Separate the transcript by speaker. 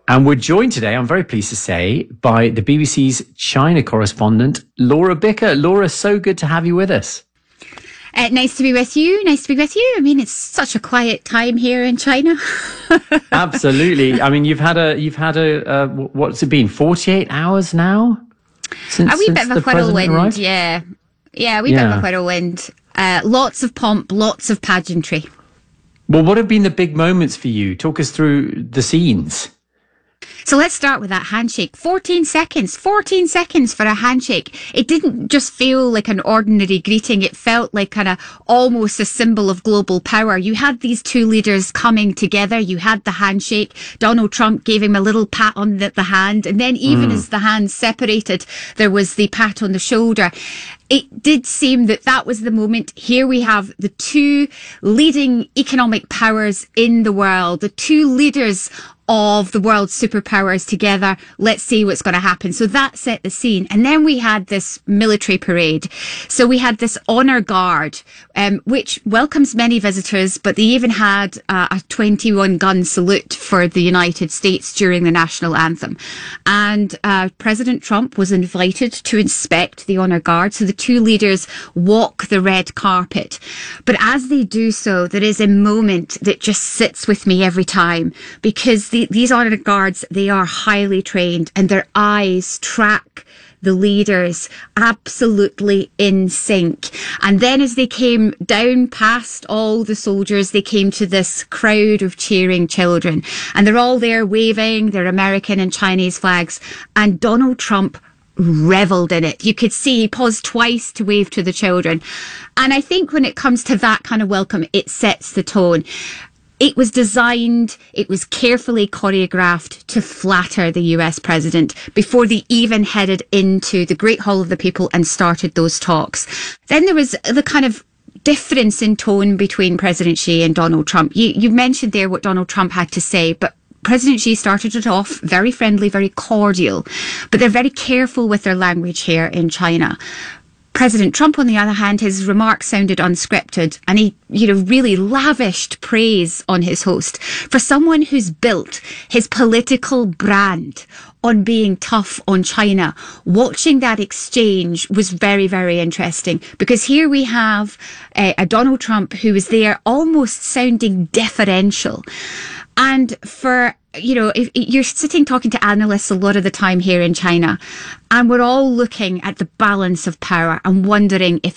Speaker 1: And we're joined today, I'm very pleased to say, by the BBC's China correspondent, Laura Bicker. Laura, so good to have you with us.
Speaker 2: Nice to be with you. I mean, it's such a quiet time here in China.
Speaker 1: Absolutely. I mean, you've had a what's it been, 48 hours now?
Speaker 2: A wee bit of a whirlwind, yeah. Yeah, a wee bit of a whirlwind. Lots of pomp, lots of pageantry.
Speaker 1: Well, what have been the big moments for you? Talk us through the scenes.
Speaker 2: So let's start with that handshake. 14 seconds for a handshake. It didn't just feel like an ordinary greeting. It felt like kind of almost a symbol of global power. You had these two leaders coming together. You had the handshake. Donald Trump gave him a little pat on the hand. And then even as the hands separated, there was the pat on the shoulder. It did seem that was the moment. Here we have the two leading economic powers in the world, the two leaders of the world's superpowers together. Let's see what's going to happen. So that set the scene. And then we had this military parade. So we had this honor guard, which welcomes many visitors, but they even had a 21 gun salute for the United States during the national anthem. And President Trump was invited to inspect the honor guard. So the two leaders walk the red carpet. But as they do so, there is a moment that just sits with me every time, because these honor guards, they are highly trained and their eyes track the leaders absolutely in sync. And then as they came down past all the soldiers, they came to this crowd of cheering children. And they're all there waving their American and Chinese flags. And Donald Trump reveled in it. You could see he paused twice to wave to the children. And I think when it comes to that kind of welcome, it sets the tone. It was designed, it was carefully choreographed to flatter the US president before they even headed into the Great Hall of the People and started those talks. Then there was the kind of difference in tone between President Xi and Donald Trump. You mentioned there what Donald Trump had to say, but President Xi started it off very friendly, very cordial, but they're very careful with their language here in China. President Trump, on the other hand, his remarks sounded unscripted, and he, really lavished praise on his host. For someone who's built his political brand on being tough on China, watching that exchange was very, very interesting, because here we have a Donald Trump who is there almost sounding deferential. And if you're sitting talking to analysts a lot of the time here in China, and we're all looking at the balance of power and wondering if